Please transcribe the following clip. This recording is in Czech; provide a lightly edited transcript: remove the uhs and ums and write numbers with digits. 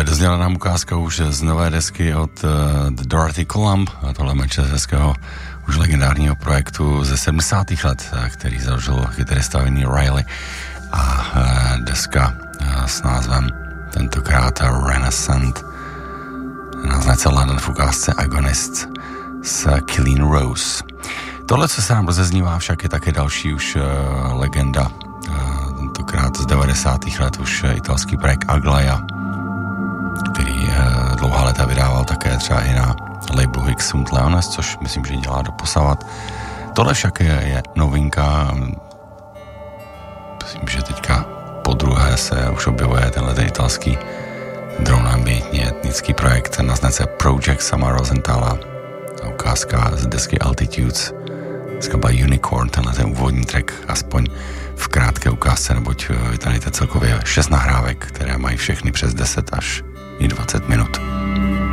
Dozněla nám ukázka už z nové desky od The Dorothy Columb, a tohle manchesterského už legendárního projektu ze 70. let, který založil kytarista Vinnie Riley, a deska s názvem tentokrát Renaissance. Nás celá v ukázce Agonist s Killeen Rose. Tohle, co se nám rozeznívá, však je také další už legenda, tentokrát z 90. let už italský projekt Aglaia, který dlouhá léta vydával také třeba i na labelu Hic Sunt Leones, což myslím, že dělá doposavat. Tohle však je novinka. Myslím, že teďka podruhé se už objevuje tenhle italský drone ambientní etnický projekt na značce Project Sama Rosenthala. Ukázka z desky Altitudes, skladba Unicorn, tenhle ten úvodní track, aspoň v krátké ukázce, neboť vy tady celkově 6 nahrávek, které mají všechny přes 10 až 20 minut.